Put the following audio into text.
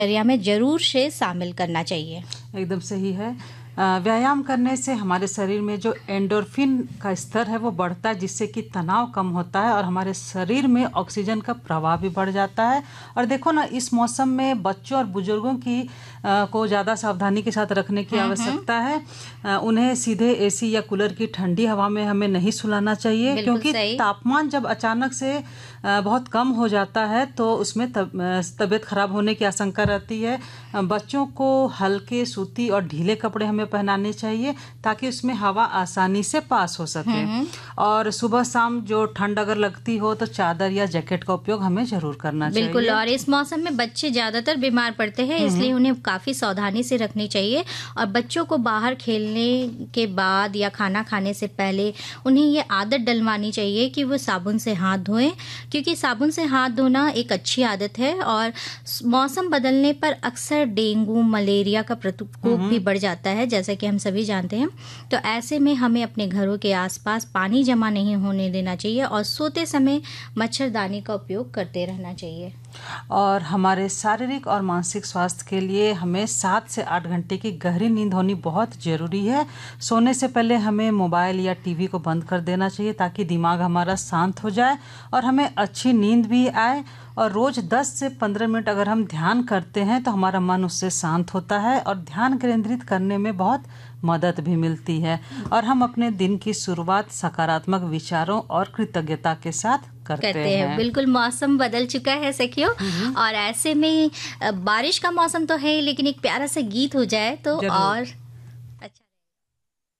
दिनचर्या में ज़रूर से शामिल करना चाहिए। एकदम सही है। व्यायाम करने से हमारे शरीर में जो एंडोर्फिन का स्तर है वो बढ़ता है, जिससे कि तनाव कम होता है और हमारे शरीर में ऑक्सीजन का प्रवाह भी बढ़ जाता है। और देखो ना, इस मौसम में बच्चों और बुजुर्गों की को ज़्यादा सावधानी के साथ रखने की आवश्यकता है। उन्हें सीधे एसी या कूलर की ठंडी हवा में हमें नहीं सुलाना चाहिए, क्योंकि तापमान जब अचानक से बहुत कम हो जाता है तो उसमें तबीयत खराब होने की आशंका रहती है। बच्चों को हल्के सूती और ढीले कपड़े हमें पहनाने चाहिए ताकि उसमें हवा आसानी से पास हो सके। और सुबह शाम जो ठंड अगर लगती हो तो चादर या जैकेट का उपयोग हमें जरूर करना चाहिए। बिल्कुल। और इस मौसम में बच्चे ज़्यादातर बीमार पड़ते हैं, इसलिए उन्हें काफ़ी सावधानी से रखनी चाहिए। और बच्चों को बाहर खेलने के बाद या खाना खाने से पहले उन्हें ये आदत डलवानी चाहिए कि वो साबुन से हाथ धोएं, क्योंकि साबुन से हाथ धोना एक अच्छी आदत है। और मौसम बदलने पर अक्सर डेंगू, मलेरिया का प्रकोप भी बढ़ जाता है, जैसा कि हम सभी जानते हैं। तो ऐसे में हमें अपने घरों के आसपास पानी जमा नहीं होने देना चाहिए और सोते समय मच्छरदानी का उपयोग करते रहना चाहिए। और हमारे शारीरिक और मानसिक स्वास्थ्य के लिए हमें 7 से 8 घंटे की गहरी नींद होनी बहुत ज़रूरी है। सोने से पहले हमें मोबाइल या टीवी को बंद कर देना चाहिए ताकि दिमाग हमारा शांत हो जाए और हमें अच्छी नींद भी आए। और रोज़ 10 से 15 मिनट अगर हम ध्यान करते हैं तो हमारा मन उससे शांत होता है और ध्यान केंद्रित करने में बहुत मदद भी मिलती है। और हम अपने दिन की शुरुआत सकारात्मक विचारों और कृतज्ञता के साथ करते हैं। बिल्कुल। मौसम बदल चुका है सखियों, और ऐसे में बारिश का मौसम तो है, लेकिन एक प्यारा सा गीत हो जाए तो और